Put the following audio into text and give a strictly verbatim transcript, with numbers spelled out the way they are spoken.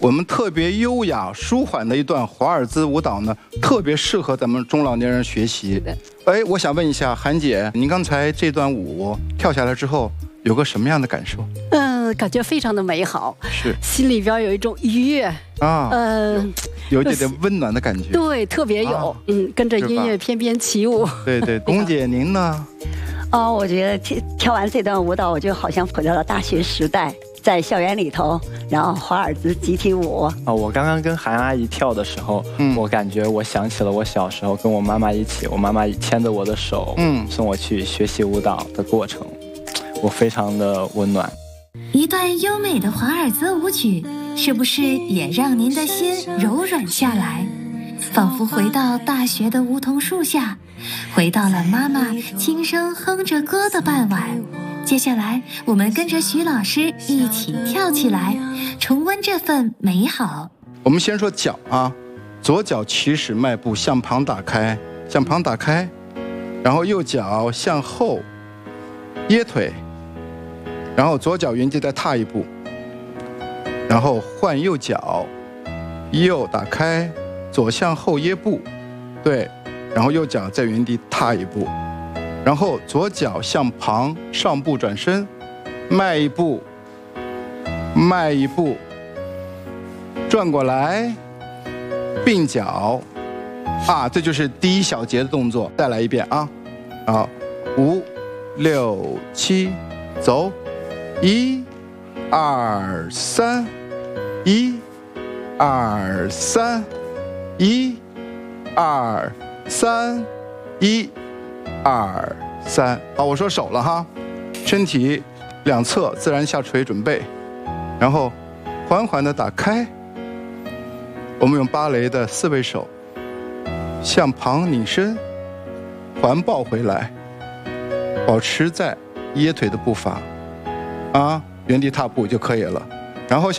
我们特别优雅舒缓的一段华尔兹舞蹈呢，特别适合咱们中老年人学习。哎，我想问一下韩姐，您刚才这段舞跳下来之后，有个什么样的感受？ 嗯，感觉非常的美好， 是心里边有一种愉悦啊， 嗯， 有一点点温暖的感觉。 对，特别有，啊、嗯，跟着音乐翩翩起舞。 对对，龚姐您呢？ 哦，我觉得跳跳完这段舞蹈，我就好像回到了大学时代。在校园里头，然后华尔兹集体舞啊！我刚刚跟韩阿姨跳的时候，嗯，我感觉我想起了我小时候跟我妈妈一起，我妈妈牵着我的手，嗯，送我去学习舞蹈的过程，我非常的温暖。 一段优美的华尔兹舞曲，是不是也让您的心柔软下来？仿佛回到大学的梧桐树下，回到了妈妈轻声哼着歌的傍晚。接下来，我们跟着徐老师一起跳起来，重温这份美好。 我们先说脚啊，左脚起始迈步向旁打开，向旁打开，然后右脚向后掖腿，然后左脚原地再踏一步，然后换右脚，右打开，左向后掖步，对，然后右脚在原地踏一步。然后左脚向旁上步转身，迈一步，迈一步，转过来，并脚，啊，这就是第一小节的动作。再来一遍啊，好，五、六、七，走，一、二、三，一、二、三，一、二、三，一。二三，好，我说手了哈，身体两侧自然下垂准备，然后缓缓的打开。我们用芭蕾的四位手向旁拧身，环抱回来，保持在掖腿的步伐，啊，原地踏步就可以了。然后向